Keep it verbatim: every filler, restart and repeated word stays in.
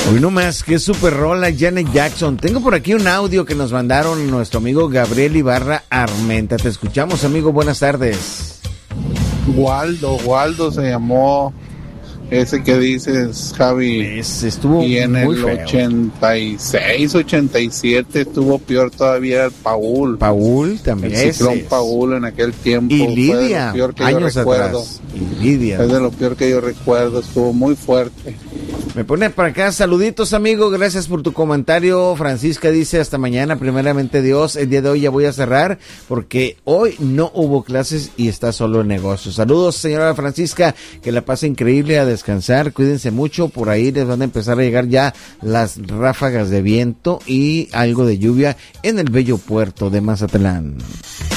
Hoy no más, que super rola Janet Jackson. Tengo por aquí un audio que nos mandaron nuestro amigo Gabriel Ibarra Armenta. Te escuchamos, amigo, buenas tardes. Waldo, Waldo se llamó ese que dices, Javi. Ese estuvo y en muy el feo. ochenta y seis, ochenta y siete estuvo peor todavía el Paul. Paul también. El ciclón ese. Paul en aquel tiempo. Y fue Lidia, de lo peor que años yo recuerdo. atrás. Y Lidia. Es de lo peor que yo recuerdo, estuvo muy fuerte. Me pone para acá, saluditos amigo, gracias por tu comentario. Francisca dice, hasta mañana, primeramente Dios. El día de hoy ya voy a cerrar porque hoy no hubo clases y está solo el negocio. Saludos, señora Francisca, que la pase increíble, a descansar, cuídense mucho. Por ahí les van a empezar a llegar ya las ráfagas de viento y algo de lluvia en el bello puerto de Mazatlán.